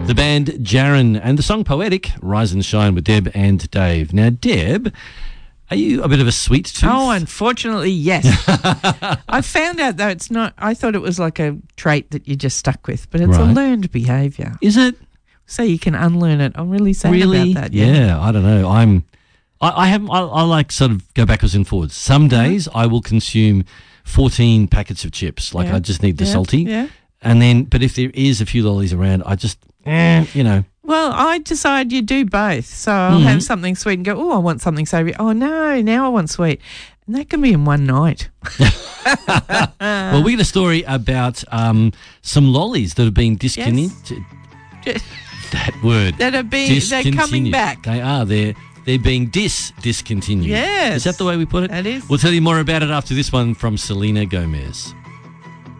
The band Jaron and the song Poetic, Rise and Shine with Deb and Dave. Now, Deb, are you a bit of a sweet tooth? Oh, unfortunately, yes. I found out, though, it's not. I thought it was like a trait that you just stuck with, but it's a learned behaviour. Is it? So you can unlearn it. I'm really sad about that. Yeah, I don't know. I like sort of go backwards and forwards. Some days I will consume 14 packets of chips. Like I just need the salty. Yeah. And then, but if there is a few lollies around, I just, Well, I decide you do both. So I'll have something sweet and go, oh, I want something savoury. Oh, no, now I want sweet. And that can be in one night. Well, we got a story about some lollies that have been discontinued. Yes. That word. They're coming back. They are. They're being discontinued. Yes. Is that the way we put it? That is. We'll tell you more about it after this one from Selena Gomez.